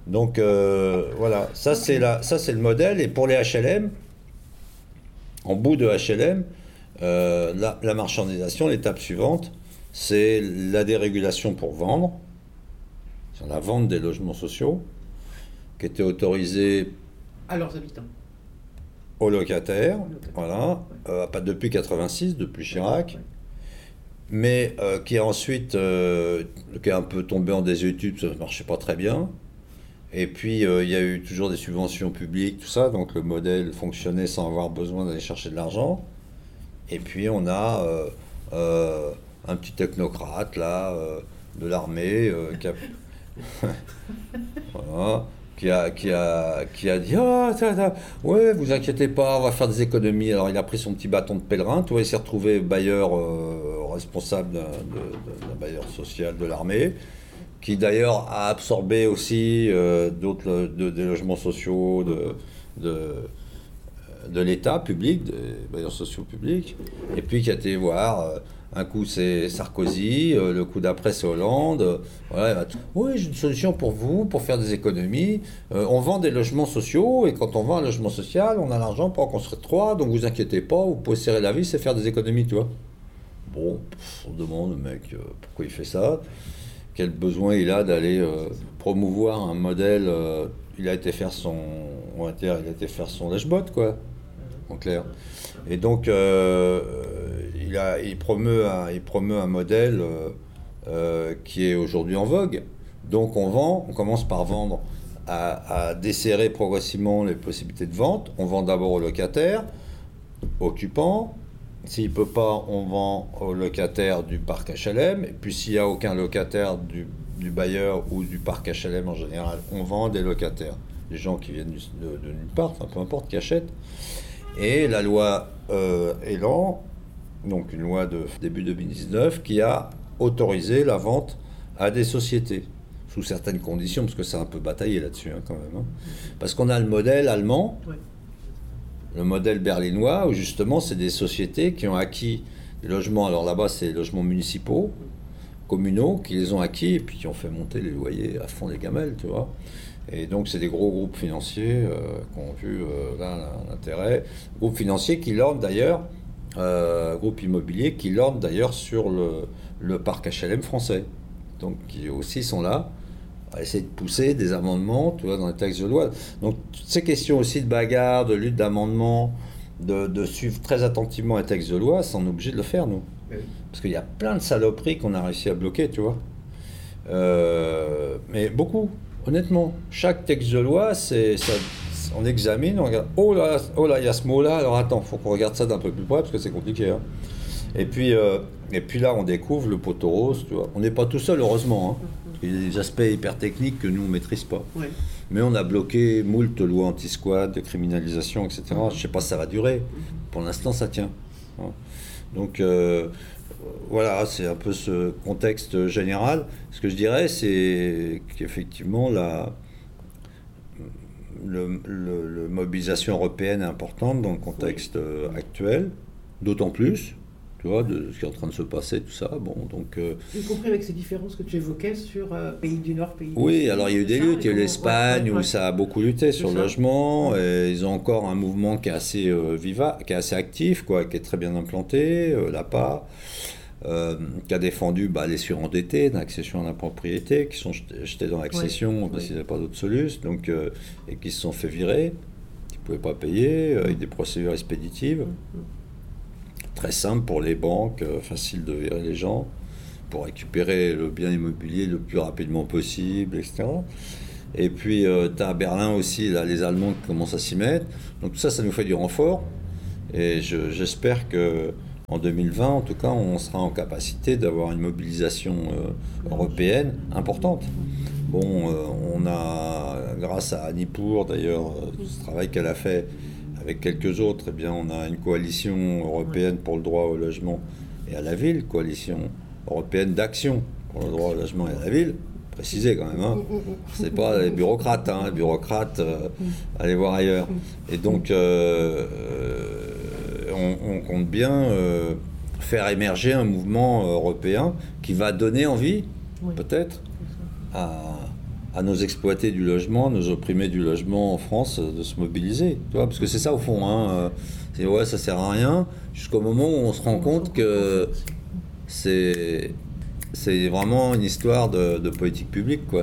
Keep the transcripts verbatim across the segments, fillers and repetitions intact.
Donc euh, voilà, ça c'est la, ça c'est le modèle. Et pour les H L M, en bout de H L M, euh, la, la marchandisation, l'étape suivante, c'est la dérégulation pour vendre, c'est la vente des logements sociaux, qui était autorisée à leurs habitants, aux locataires, locataires. voilà, Ouais. euh, pas depuis quatre-vingt-six, depuis Chirac, Ouais. mais euh, qui a ensuite, euh, qui est un peu tombé en désuétude, ça ne marchait pas très bien. Et puis, euh, il y a eu toujours des subventions publiques, tout ça, donc le modèle fonctionnait sans avoir besoin d'aller chercher de l'argent. Et puis, on a euh, euh, un petit technocrate, là, euh, de l'armée, euh, qui a, voilà, qui a, qui a, qui a dit ah, ça, ça, ouais, vous inquiétez pas, on va faire des économies. Alors, il a pris son petit bâton de pèlerin, tu vois, il s'est retrouvé bailleur euh, responsable d'un de- d'un bailleur social de l'armée, qui d'ailleurs a absorbé aussi euh, d'autres de- des logements sociaux de, de, de l'État public, des bailleurs sociaux publics, et puis qui a été voir. euh, un coup c'est Sarkozy, euh, le coup d'après c'est Hollande. euh, voilà, il va tout- oui, j'ai une solution pour vous, pour faire des économies. Euh, on vend des logements sociaux, et quand on vend un logement social, on a l'argent pour en construire trois, donc vous inquiétez pas, vous pouvez serrer la vis et faire des économies, tu vois. Bon, pff, on demande au mec euh, pourquoi il fait ça, quel besoin il a d'aller euh, promouvoir un modèle. euh, il a été faire son, on va dire, il a été faire son lèche-bot, quoi, en clair. Et donc, euh, il, a, il, promeut un, il promeut un modèle euh, euh, qui est aujourd'hui en vogue. Donc, on vend, on commence par vendre, à, à desserrer progressivement les possibilités de vente. On vend d'abord aux locataires, occupants. S'il ne peut pas, on vend aux locataires du parc H L M. Et puis, s'il n'y a aucun locataire du, du bailleur ou du parc H L M en général, on vend des locataires. Les gens qui viennent du- de, de nulle part, enfin, peu importe, qui achètent. Et la loi euh, Elan, donc une loi de début deux mille dix-neuf, qui a autorisé la vente à des sociétés, sous certaines conditions, parce que c'est un peu bataillé là-dessus hein, quand même. Hein. Parce qu'on a le modèle allemand, Ouais. le modèle berlinois, où justement c'est des sociétés qui ont acquis des logements, alors là-bas c'est des logements municipaux, communaux, qui les ont acquis et puis qui ont fait monter les loyers à fond des gamelles, tu vois. Et donc, c'est des gros groupes financiers euh, qui ont vu euh, là l'intérêt. Groupes financiers qui lornent d'ailleurs, euh, groupes immobiliers qui lornent d'ailleurs sur le, le parc H L M français. Donc, qui aussi sont là à essayer de pousser des amendements, tu vois, dans les textes de loi. Donc, toutes ces questions aussi de bagarre, de lutte d'amendement, de, de suivre très attentivement les textes de loi, c'est on est obligé de le faire, nous. Mais oui. Parce qu'il y a plein de saloperies qu'on a réussi à bloquer, tu vois. Euh, mais beaucoup, honnêtement. Chaque texte de loi, c'est, ça, on examine, on regarde. Oh là, oh là, il y a ce mot-là. Alors attends, faut qu'on regarde ça d'un peu plus près parce que c'est compliqué. Hein. Et puis, euh, et puis là, on découvre le poteau rose. Tu vois. On n'est pas tout seul, heureusement. Hein. Il y a des aspects hyper techniques que nous on maîtrise pas. Ouais. Mais on a bloqué moult lois anti-squat, de criminalisation, et cetera. Je sais pas si ça va durer. Pour l'instant, ça tient. Hein. Donc euh, voilà, c'est un peu ce contexte général. Ce que je dirais, c'est qu'effectivement, la le, le, le mobilisation européenne est importante dans le contexte euh, actuel, d'autant plus, tu vois, de ce qui est en train de se passer, tout ça. Bon, donc, euh, Y compris avec ces différences que tu évoquais sur euh, pays du Nord, pays du oui, Sud. alors il y a eu des ça, luttes, il y a eu comment- l'Espagne ouais, ouais, où ouais. ça a beaucoup lutté sur C'est le ça. logement, Ouais. et ils ont encore un mouvement qui est assez euh, viva, qui est assez actif, quoi, qui est très bien implanté, euh, l'A P A, euh, qui a défendu bah, les surendettés d'accession à la propriété, qui sont jetés, jetés dans l'accession Ouais. parce Ouais. qu'ils n'avaient pas d'autre solution, donc, euh, et qui se sont fait virer, qui ne pouvaient pas payer, euh, avec des procédures expéditives, Mhm. très simples pour les banques, euh, facile de virer les gens, pour récupérer le bien immobilier le plus rapidement possible, et cetera. Et puis, euh, tu as à Berlin aussi, là, les Allemands qui commencent à s'y mettre. Donc tout ça, ça nous fait du renfort. Et je- j'espère que en deux mille vingt, en tout cas, on sera en capacité d'avoir une mobilisation euh, européenne importante. Bon, euh, on a, grâce à Annie Pour, d'ailleurs, euh, tout ce travail qu'elle a fait avec quelques autres, eh bien, on a une coalition européenne pour le droit au logement et à la ville, coalition européenne d'action pour le droit au logement et à la ville. Préciser quand même, hein. C'est pas les bureaucrates, hein. Les bureaucrates, euh, allez voir ailleurs. Et donc, euh, euh, on, on compte bien euh, faire émerger un mouvement européen qui va donner envie, Oui. peut-être, C'est ça. à, à nos exploités du logement, nos opprimés du logement en France, de se mobiliser. Tu vois, parce que c'est ça au fond. Hein. C'est ouais, ça sert à rien, jusqu'au moment où on se rend compte que c'est, c'est vraiment une histoire de, de politique publique, quoi.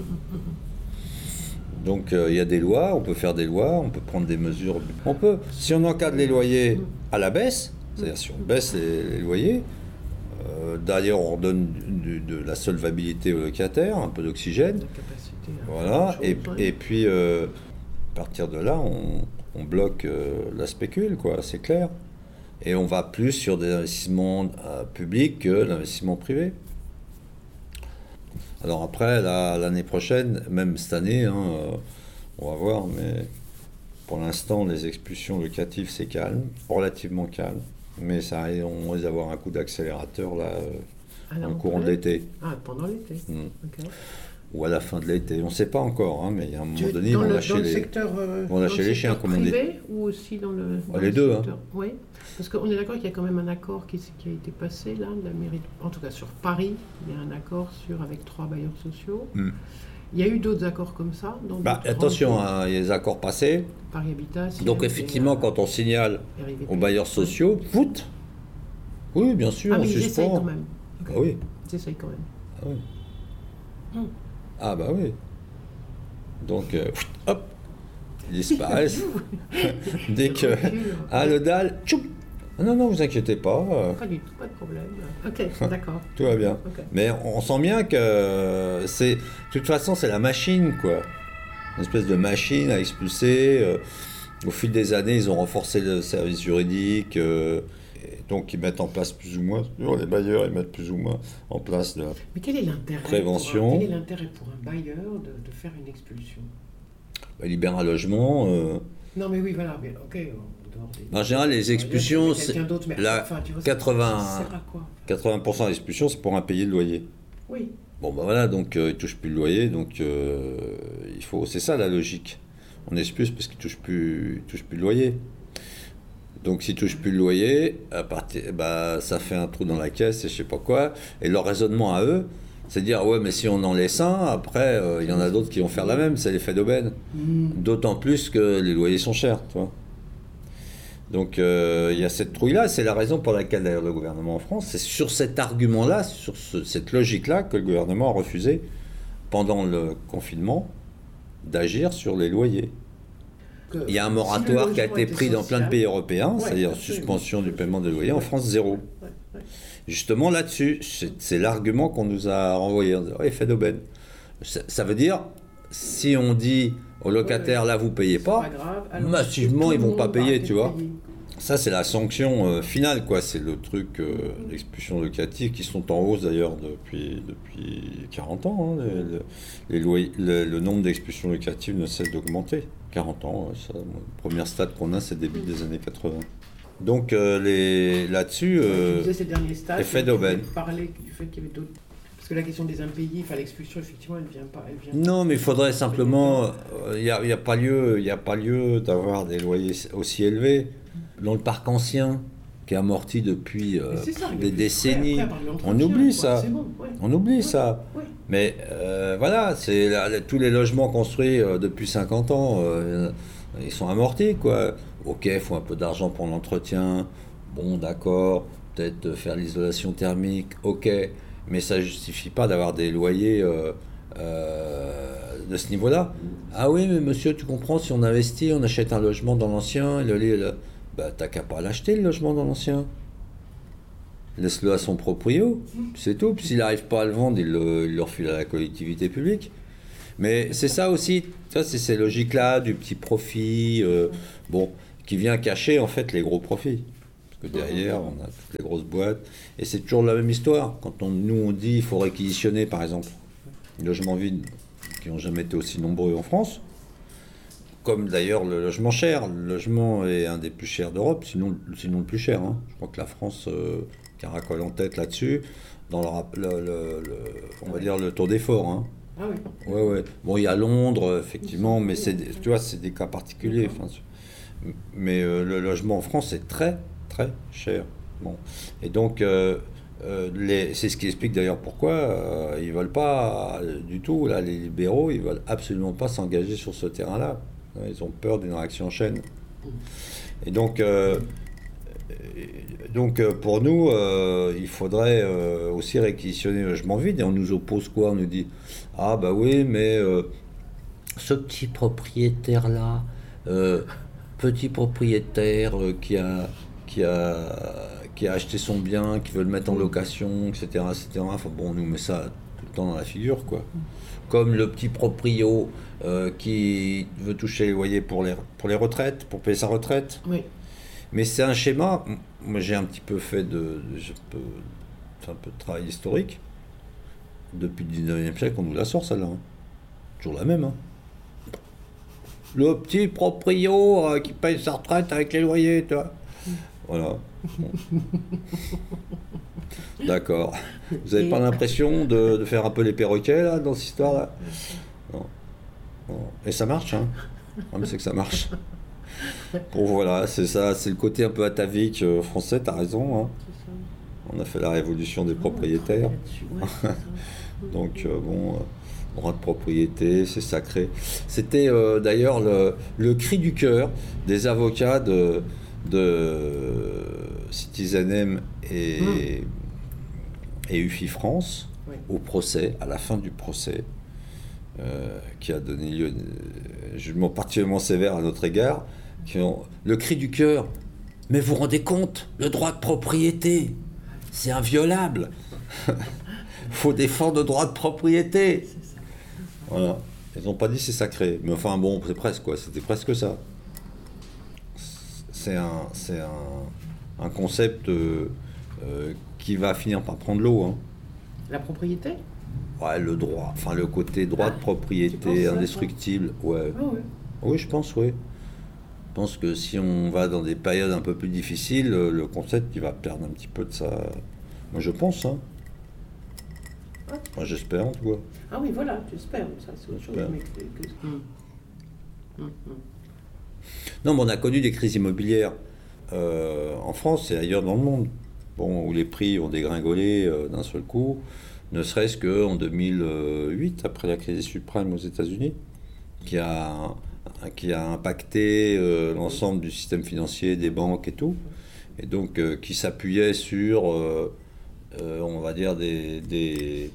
Donc il euh, y a des lois, on peut faire des lois, on peut prendre des mesures. On peut, si on encadre les loyers à la baisse, c'est-à-dire si on baisse les, les loyers, euh, d'ailleurs on redonne du, de la solvabilité aux locataires, un peu d'oxygène, voilà, et, et puis euh, à partir de là, on, on bloque euh, la spécule, quoi, c'est clair. Et on va plus sur des investissements euh, publics que l'investissement privé. Alors après, là, l'année prochaine, même cette année, hein, euh, on va voir, mais pour l'instant, les expulsions locatives, c'est calme, relativement calme, mais ça arrive, on risque d'avoir un coup d'accélérateur là, euh, dans le courant de l'été. Ah, pendant l'été. Mmh. Okay. Ou à la fin de l'été, on ne sait pas encore, hein, mais il y a un moment tu, donné, ils vont le, lâcher les, secteur, euh, vont lâcher les chiens, comme on dit. Privé ou aussi dans le. Dans ah, les le deux, secteur. hein. Oui, parce qu'on est d'accord qu'il y a quand même un accord qui, qui a été passé là, de la mairie, en tout cas sur Paris, il y a un accord sur avec trois bailleurs sociaux. Mm. Il y a eu d'autres accords comme ça dans bah, attention, hein, il y a des accords passés. Paris Habitat. Donc effectivement, et, quand on signale R V P, aux bailleurs sociaux, foot. Oui, bien sûr, ah, on mais suspend. Ils essayent quand même. Okay. Ah oui. Ils essayent quand même. Ah oui. Mm. Ah bah oui. Donc, euh, hop, ils disparaissent. Dès que... Ah, le dalle, tchoup. Non, non, vous inquiétez pas. Pas du tout, pas de problème. Ok, d'accord. Tout va bien. Okay. Mais on sent bien que c'est... De toute façon, c'est la machine, quoi. Une espèce de machine à expulser. Au fil des années, ils ont renforcé le service juridique. Donc, ils mettent en place plus ou moins... Les bailleurs, ils mettent plus ou moins en place de la Mais quel est l'intérêt prévention. Pour un, quel est l'intérêt pour un bailleur de, de faire une expulsion? Bah, il libère un logement. Euh... Non, mais oui, voilà. Mais, ok. En général, les expulsions, c'est la enfin, tu vois, quatre-vingts, ça sert à quoi, quatre-vingts pour cent des expulsions, c'est pour impayé de loyer. Oui. Bon, ben voilà, donc euh, ils ne touchent plus le loyer, donc euh, il faut, c'est ça la logique. On expulse parce qu'ils ne touchent plus, ils touchent plus le loyer. Donc s'ils ne touchent plus le loyer, à partir, bah, ça fait un trou dans la caisse et je ne sais pas quoi. Et leur raisonnement à eux, c'est de dire, ouais, mais si on en laisse un, après, il euh, y en a d'autres qui vont faire la même, c'est l'effet d'aubaine. Mmh. D'autant plus que les loyers sont chers, tu vois. Donc il euh, y a cette trouille-là, c'est la raison pour laquelle d'ailleurs le gouvernement en France, c'est sur cet argument-là, sur ce, cette logique-là que le gouvernement a refusé, pendant le confinement, d'agir sur les loyers. Il y a un moratoire si qui a été pris social, dans plein de pays européens, ouais, c'est-à-dire suspension du paiement des loyers, en France zéro. Ouais, ouais. Justement là-dessus, c'est, c'est l'argument qu'on nous a renvoyé, oh, effet d'aubaine. Ça, ça veut dire, si on dit aux locataires, là, vous ne payez pas, pas grave, alors, massivement, ils ne vont pas payer, tu vois. Payer. Ça, c'est la sanction euh, finale, quoi. C'est le truc euh, d'expulsion locative qui sont en hausse, d'ailleurs, depuis, depuis quarante ans. Hein. Les, les loyers, le, le nombre d'expulsions locatives ne cesse d'augmenter. quarante ans, ça, la première stade qu'on a, c'est le début des années quatre-vingts. Donc, euh, les, là-dessus, euh, effet d'aubaine. Parler du fait qu'il y avait d'autres... Parce que la question des impayés, enfin l'expulsion, effectivement, elle ne vient pas. Elle vient non, mais il faudrait simplement. Il n'y a, y a pas lieu, y a pas lieu d'avoir des loyers aussi élevés. Dans le parc ancien, qui est amorti depuis euh, ça, des décennies, après, après, on oublie ça. Bon, ouais. On oublie ouais, ça. Ouais. Mais euh, voilà, c'est la, tous les logements construits euh, depuis cinquante ans, euh, ils sont amortis, quoi. Ok, il faut un peu d'argent pour l'entretien. Bon, d'accord. Peut-être faire l'isolation thermique. Ok. Mais ça ne justifie pas d'avoir des loyers euh, euh, de ce niveau-là. Ah oui, mais monsieur, tu comprends, si on investit, on achète un logement dans l'ancien, et le, le, bah, t'as qu'à pas l'acheter, le logement dans l'ancien. Laisse-le à son proprio, c'est tout. Puis s'il n'arrive pas à le vendre, il le, il le refile à la collectivité publique. Mais c'est ça aussi, ça, c'est ces logiques-là, du petit profit, euh, bon, qui vient cacher en fait les gros profits. Que derrière, on a toutes les grosses boîtes. Et c'est toujours la même histoire. Quand on, nous, on dit qu'il faut réquisitionner, par exemple, les logements vides qui n'ont jamais été aussi nombreux en France, comme d'ailleurs le logement cher. Le logement est un des plus chers d'Europe, sinon, sinon le plus cher. Hein. Je crois que la France euh, caracole en tête là-dessus, dans le, le, le, le, on va dire le taux d'effort. Hein. Ah oui. Ouais, ouais. Bon, il y a Londres, effectivement, mais c'est, tu vois, c'est des cas particuliers. Enfin, mais euh, le logement en France est très très cher. Bon. Et donc, euh, euh, les, c'est ce qui explique d'ailleurs pourquoi euh, ils veulent pas euh, du tout, là, les libéraux, ils veulent absolument pas s'engager sur ce terrain-là. Ils ont peur d'une réaction en chaîne. Et donc, euh, donc euh, pour nous, euh, il faudrait euh, aussi réquisitionner le logement vide. Et on nous oppose quoi? On nous dit, ah bah oui, mais euh, ce petit propriétaire-là, euh, petit propriétaire euh, qui a, qui a, qui a acheté son bien, qui veut le mettre en location, et cetera, et cetera. Enfin bon, on nous met ça tout le temps dans la figure, quoi. Comme le petit proprio euh, qui veut toucher les loyers pour les, pour les retraites, pour payer sa retraite. Oui. Mais c'est un schéma. Moi, j'ai un petit peu fait de, je peux, fait un peu de travail historique. Depuis le dix-neuvième siècle, on nous la sort, celle-là. Hein. Toujours la même. Hein. Le petit proprio euh, qui paye sa retraite avec les loyers, tu vois. Voilà. Bon. D'accord. Vous n'avez pas l'impression de, de faire un peu les perroquets, là, dans cette histoire-là? Non. Non. Et ça marche, hein. Le problème, c'est que ça marche. Bon, voilà, c'est ça. C'est le côté un peu atavique euh, français, t'as raison. Hein. On a fait la révolution des propriétaires. Donc, euh, bon, euh, droit de propriété, c'est sacré. C'était euh, d'ailleurs le, le cri du cœur des avocats de, de Citizen et, mmh. et U F I France oui. au procès, à la fin du procès, euh, qui a donné lieu à un jugement particulièrement sévère à notre égard, qui ont le cri du cœur. Mais vous vous rendez compte, le droit de propriété, c'est inviolable. Faut défendre le droit de propriété. C'est ça, c'est ça. Voilà. Ils n'ont pas dit c'est sacré, mais enfin bon, c'est presque quoi. C'était presque ça. C'est un, c'est un, un concept euh, euh, qui va finir par prendre l'eau. Hein. La propriété. Ouais, le droit. Enfin, le côté droit ah, de propriété indestructible. Ça, ouais. Ah, oui. Oui, je pense, oui. Je pense que si on va dans des périodes un peu plus difficiles, le concept il va perdre un petit peu de sa. Moi, je pense. Hein. Moi, j'espère, en tout cas. Ah oui, voilà, j'espère. Ça, c'est autre chose. Mais que, que... Hum. Hum, hum. Non, mais on a connu des crises immobilières euh, en France et ailleurs dans le monde, bon, où les prix ont dégringolé euh, d'un seul coup, ne serait-ce qu'en deux mille huit, après la crise des subprimes aux États-Unis, qui a, qui a impacté euh, l'ensemble du système financier, des banques et tout, et donc euh, qui s'appuyait sur... Euh, Euh, on va dire des, des,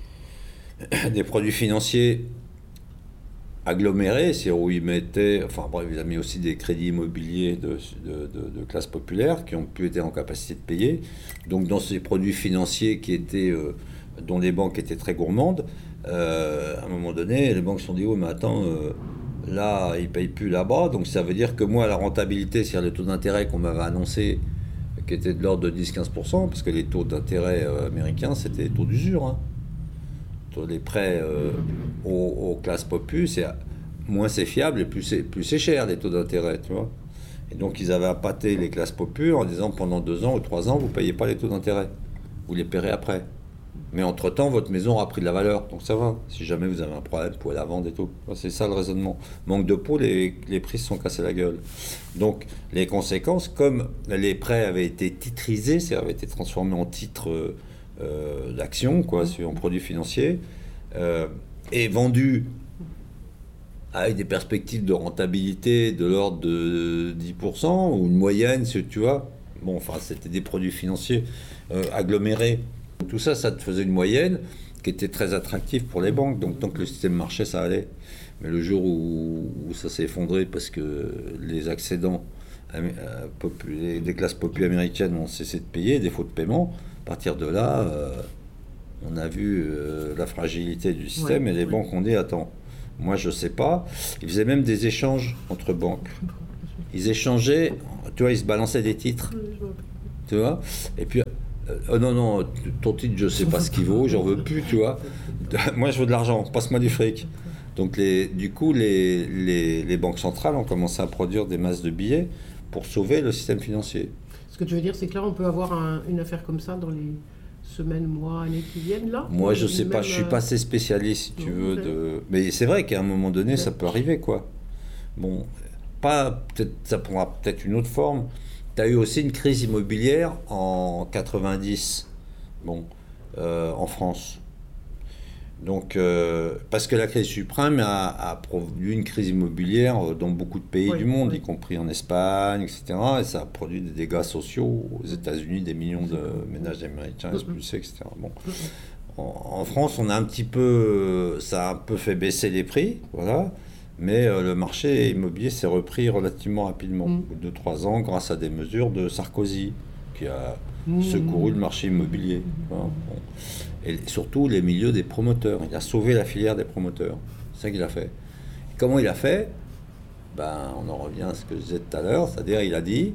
des produits financiers agglomérés, c'est-à-dire où ils mettaient, enfin bref, ils ont mis aussi des crédits immobiliers de, de, de, de classe populaire qui ont pu être en capacité de payer. Donc dans ces produits financiers qui étaient, euh, dont les banques étaient très gourmandes, euh, à un moment donné, les banques se sont dit, oh mais attends, euh, là, ils ne payent plus là-bas, donc ça veut dire que moi, la rentabilité, c'est-à-dire le taux d'intérêt qu'on m'avait annoncé, qui était de l'ordre de dix à quinze pour cent, parce que les taux d'intérêt euh, américains, c'était les taux d'usure. Hein. Les prêts euh, aux, aux classes populaires, c'est, moins c'est fiable et plus c'est, plus c'est cher, les taux d'intérêt, tu vois. Et donc, ils avaient appâté les classes populaires en disant, pendant deux ans ou trois ans, vous ne payez pas les taux d'intérêt. Vous les paierez après. Mais entre-temps, votre maison aura pris de la valeur, donc ça va. Si jamais vous avez un problème, vous pouvez la vendre et tout. C'est ça le raisonnement. Manque de peau, les, les prix se sont cassés la gueule. Donc, les conséquences, comme les prêts avaient été titrisés, c'est-à-dire avaient été transformés en titres euh, d'action, quoi, en produits financiers, euh, et vendus avec des perspectives de rentabilité de l'ordre de dix pour cent, ou une moyenne, tu vois. Bon, enfin, c'était des produits financiers euh, agglomérés. Tout ça, ça te faisait une moyenne qui était très attractive pour les banques. Donc, tant que le système marchait, ça allait. Mais le jour où, où ça s'est effondré parce que les accédants euh, populaires, des classes populaires américaines ont cessé de payer, défaut de paiement, à partir de là, euh, on a vu euh, la fragilité du système ouais, et les ouais. banques ont dit, attends, moi je sais pas. Ils faisaient même des échanges entre banques. Ils échangeaient, tu vois, ils se balançaient des titres. Tu vois, et puis Euh, non, non, ton titre, je sais pas ce qu'il vaut, j'en veux plus, tu vois. Moi, je veux de l'argent, passe-moi du fric. Donc, les, du coup, les, les, les banques centrales ont commencé à produire des masses de billets pour sauver le système financier. Ce que tu veux dire, c'est que là, on peut avoir un, une affaire comme ça dans les semaines, mois, années qui viennent, là? Moi, je sais pas, je suis pas assez spécialiste, si tu non, veux. De... Mais c'est vrai qu'à un moment donné, ouais. ça peut arriver, quoi. Bon, pas, peut-être, ça prendra peut-être une autre forme. Tu as eu aussi une crise immobilière en quatre-vingt-dix Bon, euh, en France. Donc, euh, parce que la crise subprime a, a produit une crise immobilière dans beaucoup de pays oui, du monde, oui. y compris en Espagne, et cetera. Et ça a produit des dégâts sociaux aux États-Unis, des millions de ménages américains expulsés, et cetera. Bon. En, en France, on a un petit peu, ça a un peu fait baisser les prix, voilà. Mais euh, le marché immobilier s'est repris relativement rapidement, mmh. au bout de trois ans, grâce à des mesures de Sarkozy, qui a mmh. secouru le marché immobilier. Voilà. Bon. Et surtout les milieux des promoteurs. Il a sauvé la filière des promoteurs. C'est ça qu'il a fait. Et comment il a fait? Ben, on en revient à ce que je disais tout à l'heure, c'est-à-dire il a dit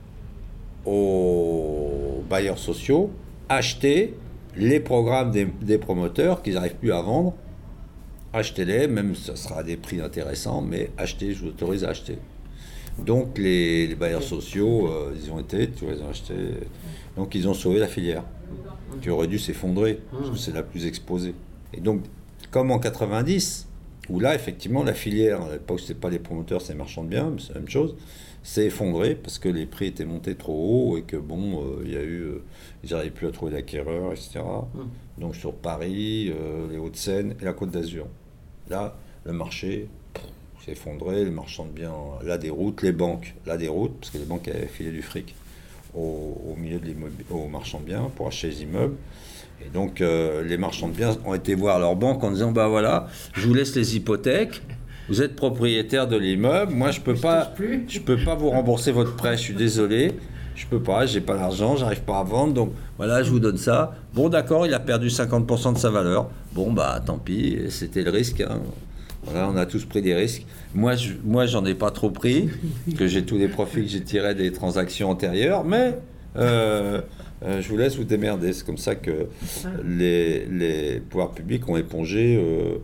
aux bailleurs sociaux, achetez les programmes des, des promoteurs qu'ils n'arrivent plus à vendre, achetez-les, même ça sera à des prix intéressants, mais achetez, je vous autorise à acheter. Donc les, les bailleurs sociaux, euh, ils ont été, tu vois, ils ont acheté, donc ils ont sauvé la filière, qui aurait dû s'effondrer, parce que c'est la plus exposée. Et donc, comme en quatre-vingt-dix, où là, effectivement, la filière, à l'époque, c'était pas les promoteurs, c'est les marchands de biens, mais c'est la même chose, s'est effondrée parce que les prix étaient montés trop haut et que, bon, il euh, y a eu, euh, ils n'arrivaient plus à trouver d'acquéreurs, et cetera. Mmh. Donc, sur Paris, euh, les Hauts-de-Seine et la Côte d'Azur. Là, le marché pff, s'est effondré, les marchands de biens, la déroute, les banques, la déroute, parce que les banques avaient filé du fric au, au milieu de l'immobilier, aux marchands de biens pour acheter les immeubles. Et donc, euh, les marchands de biens ont été voir leur banque en disant, bah voilà, je vous laisse les hypothèques, vous êtes propriétaire de l'immeuble, moi je peux pas, je peux pas vous rembourser votre prêt, je suis désolé, je peux pas, j'ai pas l'argent, j'arrive pas à vendre, donc voilà, je vous donne ça. Bon, d'accord, il a perdu cinquante pour cent de sa valeur. Bon, bah tant pis, c'était le risque. Hein. Voilà, on a tous pris des risques. Moi, je, moi, j'en ai pas trop pris, parce que j'ai tous les profits que j'ai tirés des transactions antérieures, mais euh, euh, je vous laisse vous démerder. C'est comme ça que les, les pouvoirs publics ont épongé euh,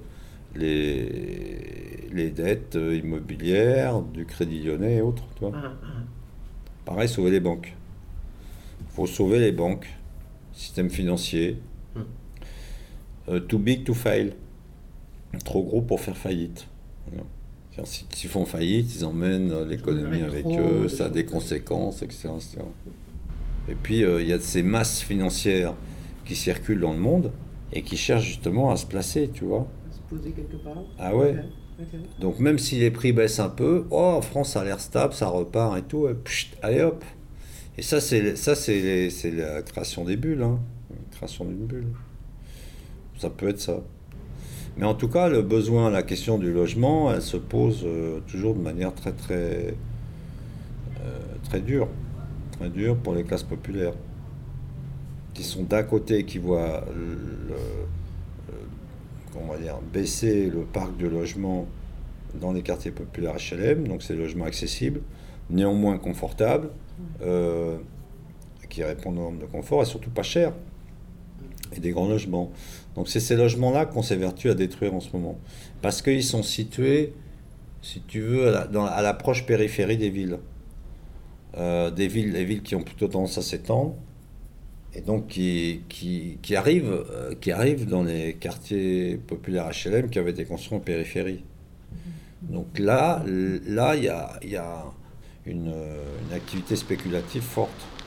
les, les dettes immobilières, du Crédit Lyonnais et autres. Tu vois. Pareil, sauver les banques. Il faut sauver les banques, système financier. Uh, too big to fail. Trop gros pour faire faillite. S'ils font faillite, ils emmènent l'économie avec eux, ça a des conséquences, et cetera et cetera. Et puis, il euh, y a ces masses financières qui circulent dans le monde et qui cherchent justement à se placer, tu vois. À se poser quelque part. Ah ouais. Okay. Okay. Donc, même si les prix baissent un peu, oh, en France, ça a l'air stable, ça repart et tout, et pchit, allez hop. Et ça, c'est, ça, c'est, les, c'est la création des bulles, hein. La création d'une bulle. Ça peut être ça. Mais en tout cas, le besoin, la question du logement, elle se pose euh, toujours de manière très, très, euh, très dure. Très dure pour les classes populaires. Qui sont d'un côté, qui voient le, le, comment dire, baisser le parc de logements dans les quartiers populaires H L M, donc c'est des logements accessibles, néanmoins confortables, euh, qui répondent aux normes de confort et surtout pas chers. Et des grands logements. Donc c'est ces logements-là qu'on s'évertue à détruire en ce moment. Parce qu'ils sont situés, si tu veux, à, la, dans, à l'approche périphérie des villes. Euh, des villes, les villes qui ont plutôt tendance à s'étendre, et donc qui, qui, qui, arrivent, euh, qui arrivent dans les quartiers populaires H L M qui avaient été construits en périphérie. Donc là, là, il y a, y a une, une activité spéculative forte.